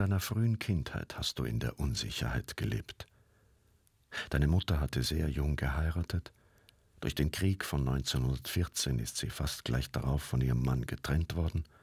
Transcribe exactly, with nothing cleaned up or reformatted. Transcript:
deiner frühen Kindheit hast du in der Unsicherheit gelebt. Deine Mutter hatte sehr jung geheiratet. Durch den Krieg von neunzehnhundertvierzehn ist sie fast gleich darauf von ihrem Mann getrennt worden.